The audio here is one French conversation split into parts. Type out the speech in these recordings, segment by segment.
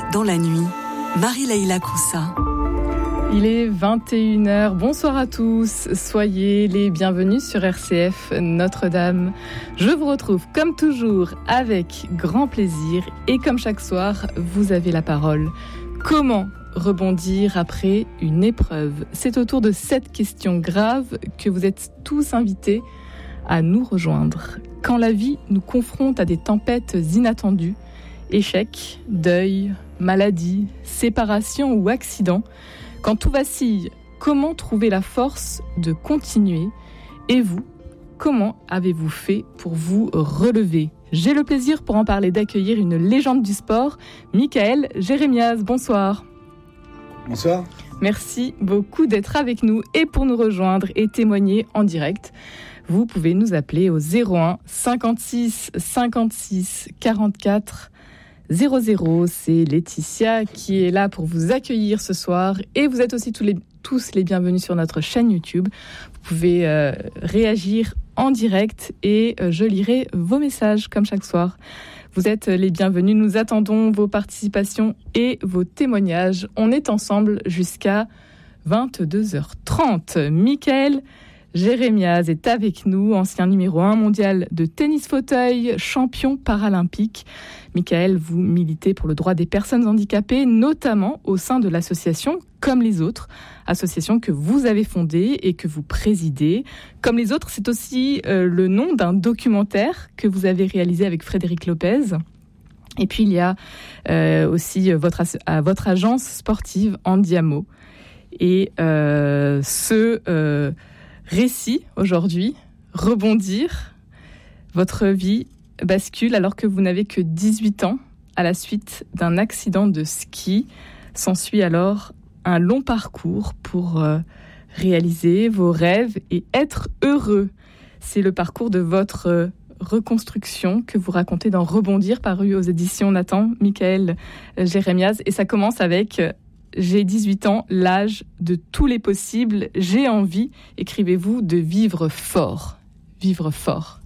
dans la nuit, Marie-Leila Koussa. Il est 21h, bonsoir à tous, soyez les bienvenus sur RCF Notre-Dame. Je vous retrouve comme toujours avec grand plaisir et comme chaque soir, vous avez la parole. Comment rebondir après une épreuve ? C'est autour de cette question grave que vous êtes tous invités à nous rejoindre. Quand la vie nous confronte à des tempêtes inattendues, échecs, deuil, maladie, séparation ou accident, quand tout vacille, comment trouver la force de continuer ? Et vous, comment avez-vous fait pour vous relever ? J'ai le plaisir pour en parler d'accueillir une légende du sport, Michael Jérémiaz. Bonsoir. Bonsoir. Merci beaucoup d'être avec nous et pour nous rejoindre et témoigner en direct. Vous pouvez nous appeler au 01 56 56 44 00. C'est Laetitia qui est là pour vous accueillir ce soir et vous êtes aussi tous les bienvenus sur notre chaîne YouTube. Vous pouvez réagir en direct et je lirai vos messages comme chaque soir. Vous êtes les bienvenus, nous attendons vos participations et vos témoignages. On est ensemble jusqu'à 22h30. Michael Jérémiaz est avec nous, ancien numéro 1 mondial de tennis fauteuil, champion paralympique. Michael, vous militez pour le droit des personnes handicapées, notamment au sein de l'association Comme les autres, association que vous avez fondée et que vous présidez. Comme les autres, c'est aussi le nom d'un documentaire que vous avez réalisé avec Frédéric Lopez. Et puis il y a aussi votre agence sportive Andiamo. Et ce récit aujourd'hui, rebondir, votre vie bascule alors que vous n'avez que 18 ans à la suite d'un accident de ski. S'ensuit alors un long parcours pour réaliser vos rêves et être heureux. C'est le parcours de votre reconstruction que vous racontez dans Rebondir, paru aux éditions Nathan, Michael Jérémiaz. Et ça commence avec j'ai 18 ans, l'âge de tous les possibles, j'ai envie, écrivez-vous, de vivre fort. Vivre fort.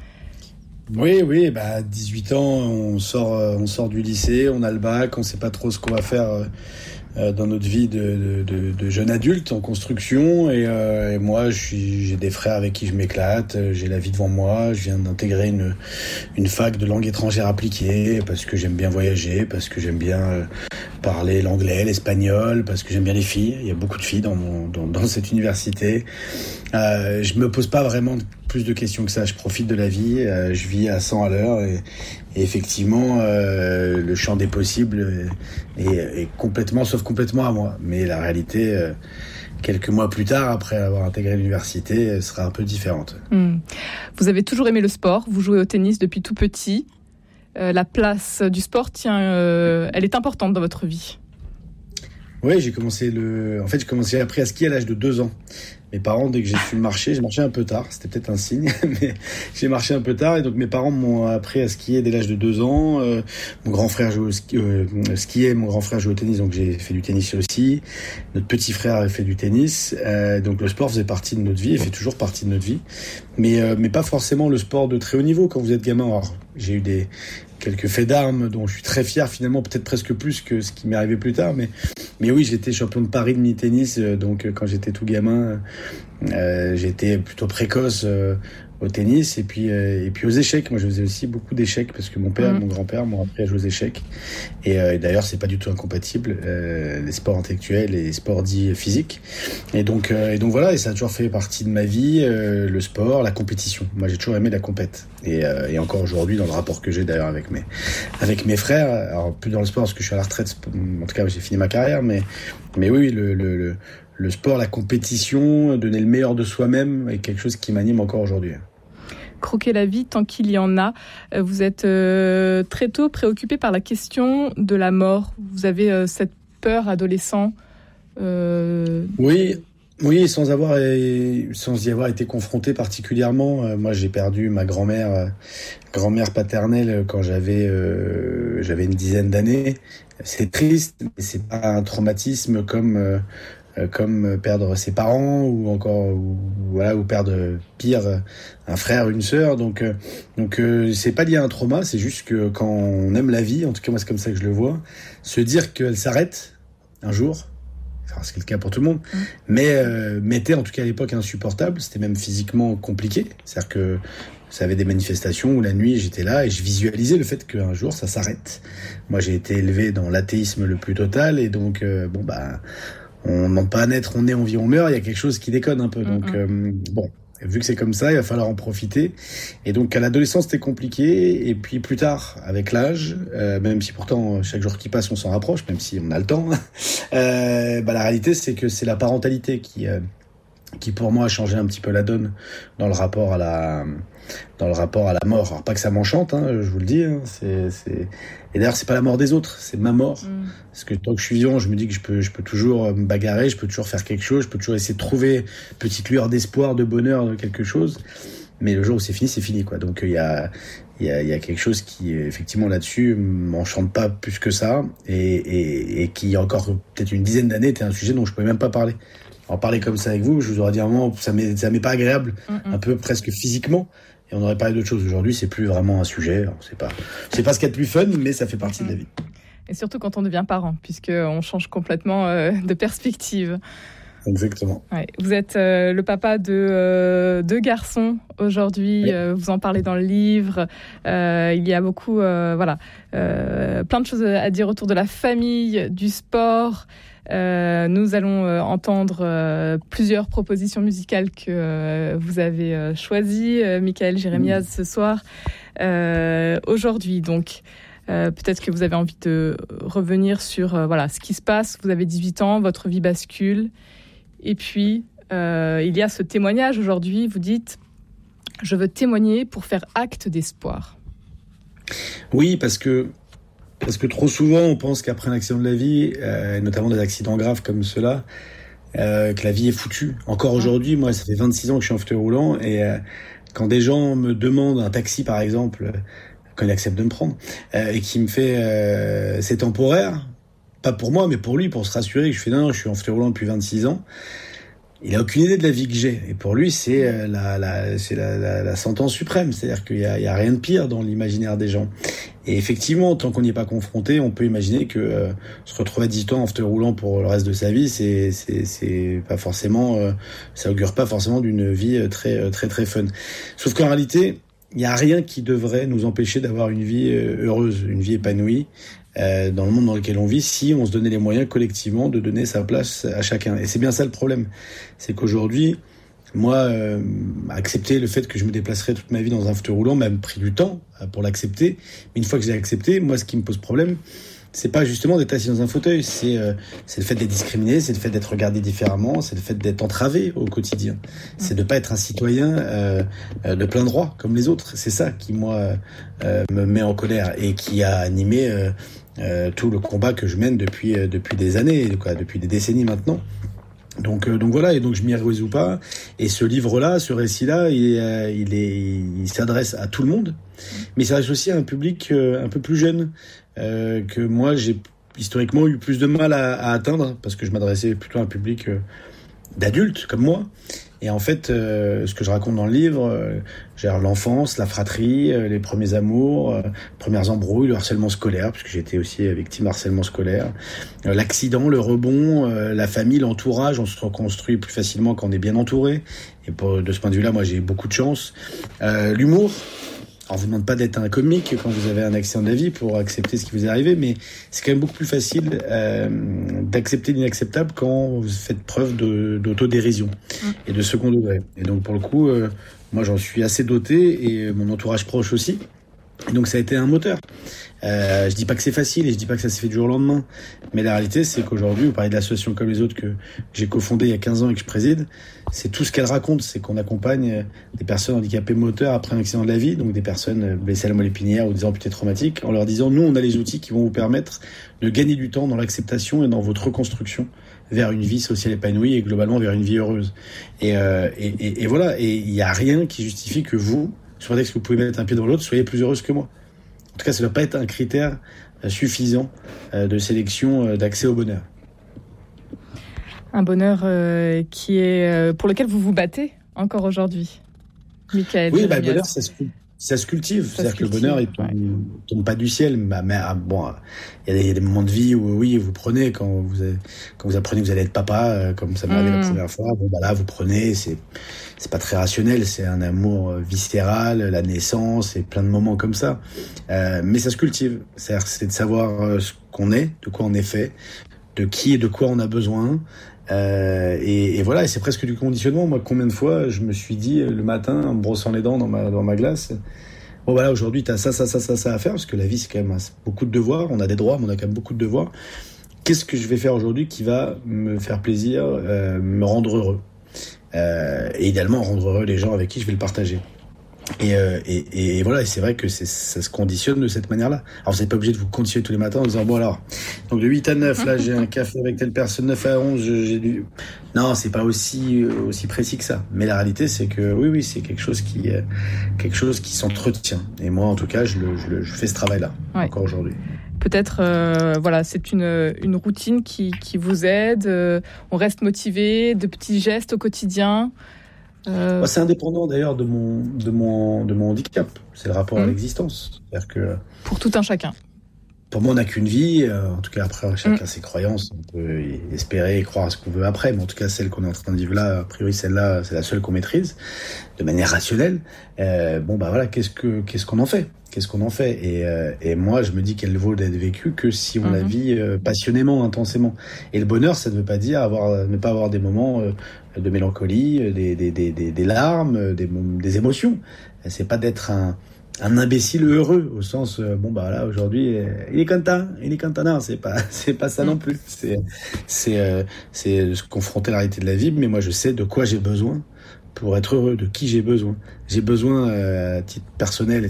Oui, 18 ans, on sort du lycée, on a le bac, on ne sait pas trop ce qu'on va faire dans notre vie de jeune adulte en construction. Et moi, j'ai des frères avec qui je m'éclate, j'ai la vie devant moi. Je viens d'intégrer une fac de langue étrangère appliquée parce que j'aime bien voyager, parce que j'aime bien parler l'anglais, l'espagnol, parce que j'aime bien les filles. Il y a beaucoup de filles dans cette université. Je me pose pas vraiment plus de questions que ça. Je profite de la vie, je vis à 100 à l'heure et effectivement, le champ des possibles s'offre complètement à moi. Mais la réalité, quelques mois plus tard, après avoir intégré l'université, sera un peu différente. Vous avez toujours aimé le sport, vous jouez au tennis depuis tout petit. La place du sport, elle est importante dans votre vie. Oui, j'ai appris à skier à l'âge de 2 ans. Mes parents, dès que j'ai su marcher, j'ai marché un peu tard, c'était peut-être un signe, mais j'ai marché un peu tard et donc mes parents m'ont appris à skier dès l'âge de 2 ans. Mon grand frère skiait, mon grand frère jouait au tennis, donc j'ai fait du tennis aussi. Notre petit frère avait fait du tennis, donc le sport faisait partie de notre vie et fait toujours partie de notre vie, mais pas forcément le sport de très haut niveau quand vous êtes gamin. Alors, j'ai eu quelques faits d'armes dont je suis très fier finalement, peut-être presque plus que ce qui m'est arrivé plus tard, mais oui, j'étais champion de Paris de mini-tennis, donc quand j'étais tout gamin, j'étais plutôt précoce au tennis et puis aux échecs. Moi, je faisais aussi beaucoup d'échecs parce que mon père et mon grand-père m'ont appris à jouer aux échecs. Et d'ailleurs, c'est pas du tout incompatible, les sports intellectuels et les sports dits physiques. Et donc voilà, et ça a toujours fait partie de ma vie, le sport, la compétition. Moi, j'ai toujours aimé la compète. Et encore aujourd'hui, dans le rapport que j'ai d'ailleurs avec mes frères, alors plus dans le sport parce que je suis à la retraite, en tout cas, j'ai fini ma carrière, mais oui, le sport, la compétition, donner le meilleur de soi-même est quelque chose qui m'anime encore aujourd'hui. Croquer la vie tant qu'il y en a. Vous êtes très tôt préoccupé par la question de la mort. Vous avez cette peur adolescent. Oui, sans y avoir été confronté particulièrement. Moi, j'ai perdu ma grand-mère paternelle quand j'avais une dizaine d'années. C'est triste, mais c'est pas un traumatisme comme comme perdre ses parents ou perdre pire un frère, une sœur. Donc c'est pas lié à un trauma, c'est juste que quand on aime la vie, en tout cas moi c'est comme ça que je le vois, se dire qu'elle s'arrête un jour. Enfin, c'est le cas pour tout le monde, mais était en tout cas à l'époque insupportable. C'était même physiquement compliqué. C'est-à-dire que ça avait des manifestations où la nuit j'étais là et je visualisais le fait qu'un jour ça s'arrête. Moi j'ai été élevé dans l'athéisme le plus total et donc on n'en pas à naître, on naît, on vit, on meurt. Il y a quelque chose qui déconne un peu. Donc vu que c'est comme ça, il va falloir en profiter. Et donc à l'adolescence c'était compliqué, et puis plus tard avec l'âge, même si pourtant chaque jour qui passe on s'en rapproche, même si on a le temps, la réalité c'est que c'est la parentalité qui pour moi a changé un petit peu la donne dans le rapport à la mort. Alors pas que ça m'enchante, je vous le dis, et d'ailleurs c'est pas la mort des autres, c'est ma mort. Parce que tant que je suis vivant, je me dis que je peux toujours me bagarrer, je peux toujours faire quelque chose, je peux toujours essayer de trouver une petite lueur d'espoir, de bonheur, de quelque chose. Mais le jour où c'est fini quoi. Donc il y a quelque chose qui effectivement là-dessus m'enchante pas plus que ça, et qui il y a encore peut-être une dizaine d'années était un sujet dont je pouvais même pas parler. En parler comme ça avec vous, je vous aurais dit à un moment, ça m'est pas agréable, un peu presque physiquement, et on aurait parlé d'autre chose. Aujourd'hui, c'est plus vraiment un sujet. Alors, c'est pas ce qu'il y a de plus fun, mais ça fait partie de la vie. Et surtout quand on devient parent, puisqu'on change complètement de perspective. Exactement. Ouais. Vous êtes le papa de 2 garçons aujourd'hui. Oui. Vous en parlez dans le livre. Il y a beaucoup, plein de choses à dire autour de la famille, du sport. Nous allons entendre plusieurs propositions musicales que vous avez choisies, Michael Jérémiaz, ce soir. Aujourd'hui, donc, peut-être que vous avez envie de revenir sur ce qui se passe. Vous avez 18 ans, votre vie bascule. Et puis, il y a ce témoignage aujourd'hui. Vous dites « Je veux témoigner pour faire acte d'espoir ». Oui, parce que trop souvent, on pense qu'après un accident de la vie, notamment des accidents graves comme ceux-là, que la vie est foutue. Encore aujourd'hui, moi, ça fait 26 ans que je suis en fauteuil roulant, et quand des gens me demandent un taxi, par exemple, quand il accepte de me prendre, et qui me fait c'est temporaire, pas pour moi, mais pour lui, pour se rassurer que je fais non, je suis en fauteuil roulant depuis 26 ans. Il a aucune idée de la vie que j'ai. Et pour lui, c'est la sentence suprême. C'est-à-dire qu'il y a rien de pire dans l'imaginaire des gens. Et effectivement, tant qu'on n'y est pas confronté, on peut imaginer que se retrouver à 18 ans en fauteuil roulant pour le reste de sa vie, c'est pas forcément, ça augure pas forcément d'une vie très, très, très fun. Sauf qu'en réalité, il n'y a rien qui devrait nous empêcher d'avoir une vie heureuse, une vie épanouie, dans le monde dans lequel on vit, si on se donnait les moyens collectivement de donner sa place à chacun. Et c'est bien ça le problème. C'est qu'aujourd'hui, moi, accepter le fait que je me déplacerai toute ma vie dans un fauteuil roulant m'a pris du temps pour l'accepter. Mais une fois que je l'ai accepté, moi, ce qui me pose problème, c'est pas justement d'être assis dans un fauteuil, c'est le fait d'être discriminé, c'est le fait d'être regardé différemment, c'est le fait d'être entravé au quotidien. C'est de pas être un citoyen de plein droit comme les autres. C'est ça qui, moi, me met en colère et qui a animé tout le combat que je mène depuis des années, depuis des décennies maintenant. Donc voilà, et donc je m'y résous pas. Et ce livre-là, ce récit-là, il s'adresse à tout le monde, mais il s'adresse aussi à un public un peu plus jeune, que moi j'ai historiquement eu plus de mal à atteindre, parce que je m'adressais plutôt à un public d'adultes comme moi. Et en fait, ce que je raconte dans le livre, l'enfance, la fratrie, les premiers amours, premières embrouilles, le harcèlement scolaire, puisque j'étais aussi victime de harcèlement scolaire, l'accident, le rebond, la famille, l'entourage, on se reconstruit plus facilement quand on est bien entouré. Et de ce point de vue-là, moi, j'ai beaucoup de chance. L'humour. Alors, on vous demande pas d'être un comique quand vous avez un accident de la vie pour accepter ce qui vous est arrivé, mais c'est quand même beaucoup plus facile d'accepter l'inacceptable quand vous faites preuve d'autodérision et de second degré. Et donc, pour le coup, moi, j'en suis assez doté, et mon entourage proche aussi. Et donc, ça a été un moteur. Je dis pas que c'est facile, et je dis pas que ça se fait du jour au lendemain, mais la réalité, c'est qu'aujourd'hui, vous parlez de l'association Comme les Autres que j'ai cofondée il y a 15 ans et que je préside, c'est tout ce qu'elle raconte, c'est qu'on accompagne des personnes handicapées moteurs après un accident de la vie, donc des personnes blessées à la moelle épinière ou des amputés traumatiques, en leur disant, nous, on a les outils qui vont vous permettre de gagner du temps dans l'acceptation et dans votre reconstruction vers une vie sociale épanouie et globalement vers une vie heureuse. Et voilà, et il y a rien qui justifie que vous, sur un texte que vous pouvez mettre un pied dans l'autre, soyez plus heureuse que moi. En tout cas, ça ne doit pas être un critère suffisant de sélection d'accès au bonheur. Un bonheur qui est pour lequel vous vous battez encore aujourd'hui, Michael. Oui, le bonheur, ça se cultive. C'est-à-dire que le bonheur, il tombe pas du ciel. Mais bon, il y a des moments de vie où, oui, vous prenez quand vous apprenez que vous allez être papa, comme ça m'est arrivé la première fois. Bon, là, vous prenez, c'est pas très rationnel, c'est un amour viscéral, la naissance et plein de moments comme ça. Mais ça se cultive. C'est-à-dire, c'est de savoir ce qu'on est, de quoi on est fait, de qui et de quoi on a besoin. Et voilà, et c'est presque du conditionnement. Moi, combien de fois je me suis dit le matin en me brossant les dents dans ma glace, bon voilà, aujourd'hui t'as ça à faire, parce que la vie c'est quand même beaucoup de devoirs, on a des droits mais on a quand même beaucoup de devoirs. Qu'est-ce que je vais faire aujourd'hui qui va me faire plaisir, me rendre heureux, et idéalement rendre heureux les gens avec qui je vais le partager. Et voilà, et c'est vrai que ça se conditionne de cette manière-là. Alors vous n'êtes pas obligé de vous conditionner tous les matins en disant bon alors, donc de 8 à 9, là j'ai un café avec telle personne, 9 à 11, j'ai du... Non, c'est pas aussi précis que ça. Mais la réalité c'est que oui, c'est quelque chose qui s'entretient. Et moi en tout cas, je fais ce travail-là, encore aujourd'hui. Peut-être, c'est une routine qui vous aide, on reste motivé, de petits gestes au quotidien. C'est indépendant d'ailleurs de mon handicap. C'est le rapport à l'existence. C'est-à-dire que pour tout un chacun. Pour moi, on n'a qu'une vie. En tout cas, après, chacun ses croyances. On peut espérer et croire à ce qu'on veut après. Mais en tout cas, celle qu'on est en train de vivre là, a priori, celle-là, c'est la seule qu'on maîtrise de manière rationnelle. Qu'est-ce qu'on en fait ? Qu'est-ce qu'on en fait ? Et moi, je me dis qu'elle vaut d'être vécue que si on la vit passionnément, intensément. Et le bonheur, ça ne veut pas dire ne pas avoir des moments de mélancolie, des larmes, des émotions. C'est pas d'être un imbécile heureux au sens aujourd'hui il est content, non, c'est pas ça non plus. C'est se confronter à la réalité de la vie. Mais moi, je sais de quoi j'ai besoin pour être heureux, de qui j'ai besoin. J'ai besoin, à titre personnel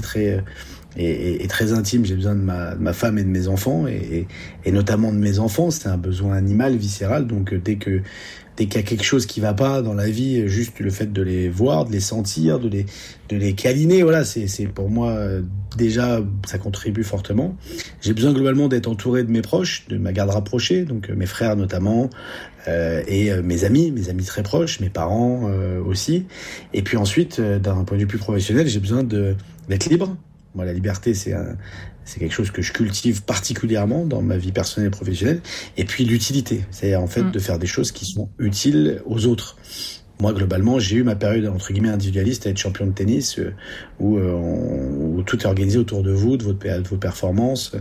et très intime, j'ai besoin de ma femme et de mes enfants, et notamment de mes enfants. C'est un besoin animal, viscéral. Donc dès qu'il y a quelque chose qui va pas dans la vie, juste le fait de les voir, de les sentir, de les câliner, voilà, c'est pour moi déjà, ça contribue fortement. J'ai besoin globalement d'être entouré de mes proches, de ma garde rapprochée, donc mes frères notamment, et mes amis très proches, mes parents aussi. Et puis ensuite, d'un point de vue plus professionnel, j'ai besoin d'être libre. Moi, la liberté, c'est quelque chose que je cultive particulièrement dans ma vie personnelle et professionnelle. Et puis l'utilité, c'est en fait de faire des choses qui sont utiles aux autres. Moi, globalement, j'ai eu ma période entre guillemets individualiste à être champion de tennis, où tout est organisé autour de vous, de vos performances.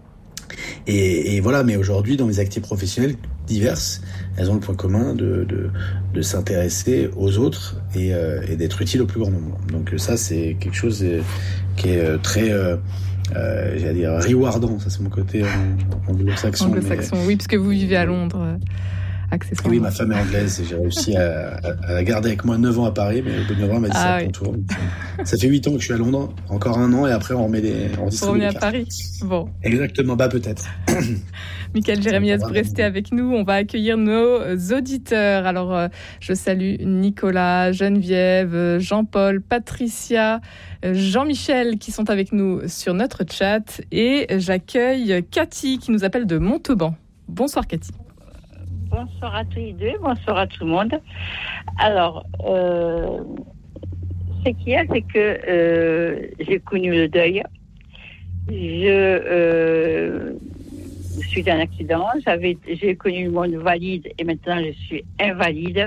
Et voilà, mais aujourd'hui, dans mes activités professionnelles diverses, elles ont le point commun de s'intéresser aux autres et d'être utile au plus grand nombre. Donc ça, c'est quelque chose qui est très, j'allais dire, rewardant. Ça, c'est mon côté anglo-saxon. Anglo-saxon, oui, parce que vous vivez à Londres. Oui, ma femme est anglaise et j'ai réussi à la garder avec moi 9 ans à Paris, mais au bout de 9 ans, elle m'a dit ça à ton tour. Ça fait 8 ans que je suis à Londres, encore un an, et après on distribue les cartes. À Paris. Bon. Exactement, peut-être. Michael Jérémias, vous restez avec nous. On va accueillir nos auditeurs. Alors, je salue Nicolas, Geneviève, Jean-Paul, Patricia, Jean-Michel qui sont avec nous sur notre chat. Et j'accueille Cathy qui nous appelle de Montauban. Bonsoir Cathy. Bonsoir à tous les deux, bonsoir à tout le monde. Alors, ce qu'il y a, c'est que j'ai connu le deuil. Je suis d'un accident. J'ai connu le monde valide et maintenant je suis invalide.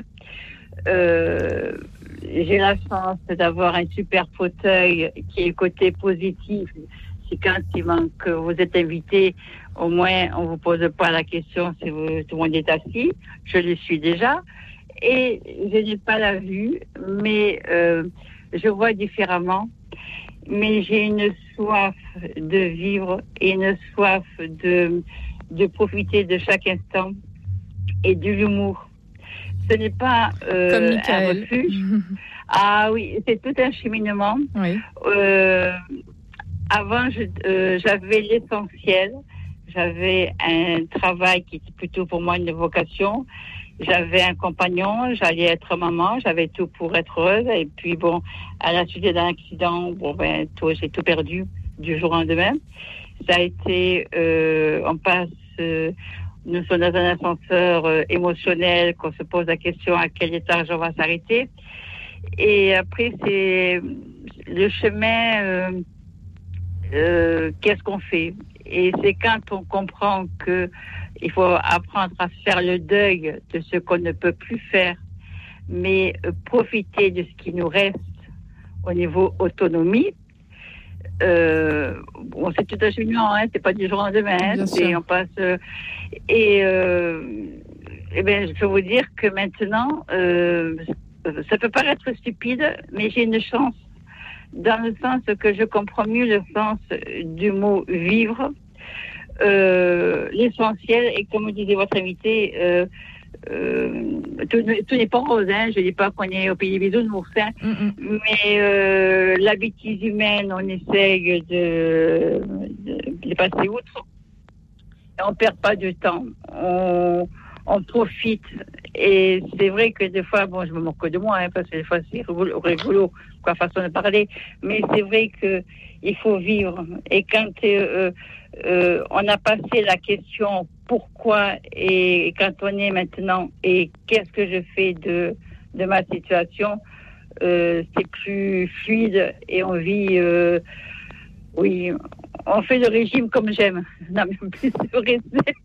J'ai la chance d'avoir un super fauteuil qui est côté positif. C'est quand que vous êtes invité, au moins on vous pose pas la question si tout le monde est assis. Je le suis déjà. Et je n'ai pas la vue, mais je vois différemment. Mais j'ai une soif de vivre et une soif de profiter de chaque instant et de l'humour. Ce n'est pas comme un refuge. Ah oui, c'est tout un cheminement. Oui. Avant, j'avais l'essentiel. J'avais un travail qui était plutôt pour moi une vocation. J'avais un compagnon, j'allais être maman, j'avais tout pour être heureuse. Et puis bon, à la suite d'un accident, j'ai tout perdu du jour au lendemain. Ça a été, nous sommes dans un ascenseur émotionnel, qu'on se pose la question à quel étage on va s'arrêter. Et après, c'est le chemin, qu'est-ce qu'on fait? Et c'est quand on comprend que il faut apprendre à faire le deuil de ce qu'on ne peut plus faire, mais profiter de ce qui nous reste au niveau autonomie. Bon, c'est tout un cheminement, hein, c'est pas du jour au lendemain, hein, on passe. Et ben, je peux vous dire que maintenant, ça peut paraître stupide, mais j'ai une chance, dans le sens que je comprends mieux le sens du mot vivre. L'essentiel, et comme disait votre invité, tout n'est pas rose, hein. Je ne dis pas qu'on est au pays des bisounours, hein. Mais la bêtise humaine, on essaye de passer outre. Et on ne perd pas de temps. On profite. Et c'est vrai que des fois, bon, je me moque de moi, hein, parce que des fois c'est rigolo, quoi, façon de parler. Mais c'est vrai qu'il faut vivre. Et quand on a passé la question pourquoi, et quand on est maintenant et qu'est-ce que je fais de ma situation, c'est plus fluide et on vit, oui, on fait le régime comme j'aime. Non, mais plus c'est vrai,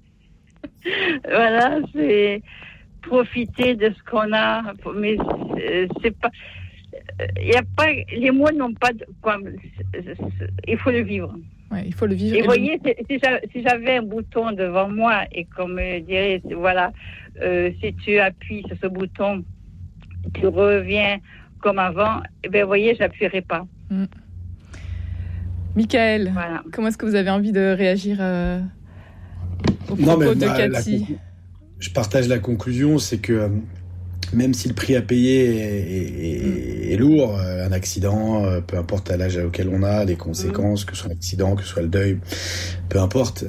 voilà, c'est profiter de ce qu'on a, mais c'est pas, il y a pas, les mots n'ont pas de, il faut le vivre. Ouais, il faut le vivre. Et vous voyez, si j'avais un bouton devant moi et qu'on me dirait, voilà, si tu appuies sur ce bouton, tu reviens comme avant, eh bien, vous voyez, je n'appuierai pas. Michael, voilà. Comment est-ce que vous avez envie de réagir au propos de Cathy? Je partage la conclusion, c'est que même si le prix à payer est lourd, un accident, peu importe à l'âge auquel on a, les conséquences, que ce soit l'accident, que ce soit le deuil, peu importe.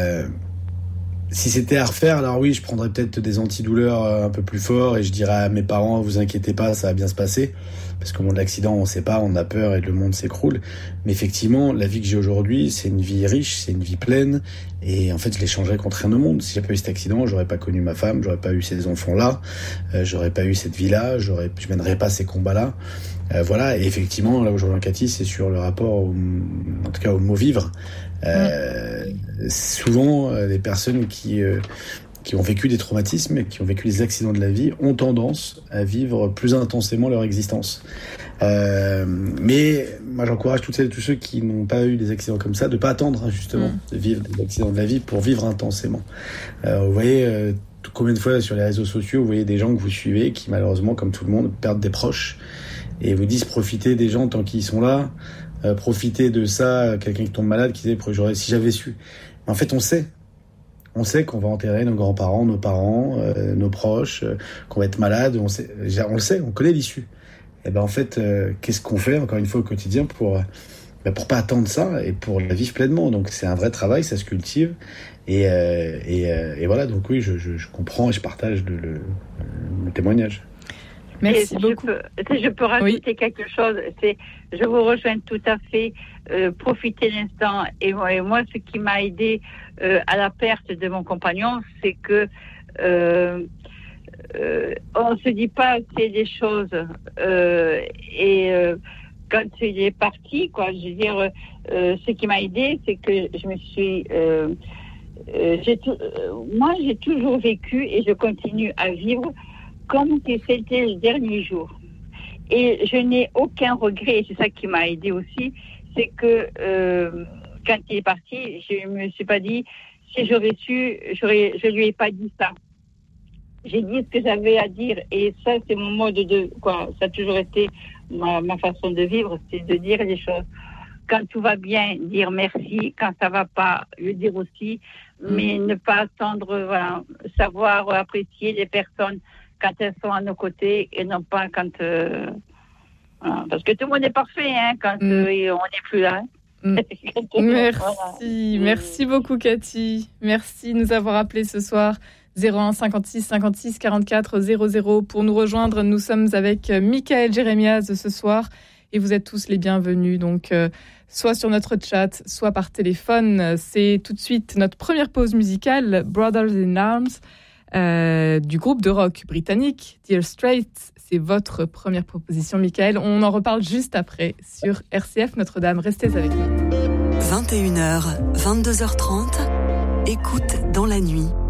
Si c'était à refaire, alors oui, je prendrais peut-être des antidouleurs un peu plus forts et je dirais à mes parents, vous inquiétez pas, ça va bien se passer. Parce qu'au moment de l'accident, on sait pas, on a peur et le monde s'écroule. Mais effectivement, la vie que j'ai aujourd'hui, c'est une vie riche, c'est une vie pleine. Et en fait, je l'échangerais contre rien au monde. Si j'avais pas eu cet accident, j'aurais pas connu ma femme, j'aurais pas eu ces enfants-là, j'aurais pas eu cette vie-là, je mènerais pas ces combats-là. Voilà. Et effectivement, là où je rejoins Cathy, c'est sur le rapport, en tout cas au mot vivre. Souvent, les personnes qui ont vécu des traumatismes, qui ont vécu des accidents de la vie, ont tendance à vivre plus intensément leur existence. Mais moi, j'encourage toutes celles et tous ceux qui n'ont pas eu des accidents comme ça de pas attendre justement de vivre des accidents de la vie pour vivre intensément. Vous voyez combien de fois sur les réseaux sociaux, vous voyez des gens que vous suivez qui malheureusement, comme tout le monde, perdent des proches et vous disent profitez des gens tant qu'ils sont là, profitez de ça. Quelqu'un qui tombe malade qui dit si j'avais su. Mais en fait, on sait. On sait qu'on va enterrer nos grands-parents, nos parents, nos proches, qu'on va être malade. On le sait, on connaît l'issue. Et ben en fait, qu'est-ce qu'on fait encore une fois au quotidien pour pas attendre ça et pour la vivre pleinement. Donc c'est un vrai travail, ça se cultive. Et voilà. Donc oui, je comprends et je partage le témoignage. Merci beaucoup. Je peux rajouter quelque chose. Je vous rejoins tout à fait. Profiter l'instant. Et moi, ce qui m'a aidé à la perte de mon compagnon, c'est que on se dit pas assez des choses. Quand il est parti, quoi, je veux dire, ce qui m'a aidé, c'est que je me suis moi, j'ai toujours vécu et je continue à vivre comme si c'était le dernier jour. Et je n'ai aucun regret, et c'est ça qui m'a aidé aussi, c'est que quand il est parti, je me suis pas dit, si j'aurais su, je lui ai pas dit ça. J'ai dit ce que j'avais à dire, et ça, c'est mon mode quoi. Ça a toujours été ma façon de vivre, c'est de dire les choses. Quand tout va bien, dire merci. Quand ça va pas, le dire aussi. Mais ne pas attendre, voilà, savoir apprécier les personnes quand elles sont à nos côtés et non pas quand... voilà. Parce que tout le monde est parfait, hein, quand on n'est plus là. Merci. Merci beaucoup, Cathy. Merci de nous avoir appelés ce soir. 01 56 56 44 00 pour nous rejoindre. Nous sommes avec Michael Jérémiaz ce soir et vous êtes tous les bienvenus. Donc, soit sur notre chat, soit par téléphone. C'est tout de suite notre première pause musicale, Brothers in Arms, du groupe de rock britannique Dire Straits. C'est votre première proposition, Michael. On en reparle juste après sur RCF Notre-Dame. Restez avec nous. 21h, 22h30, écoute dans la nuit.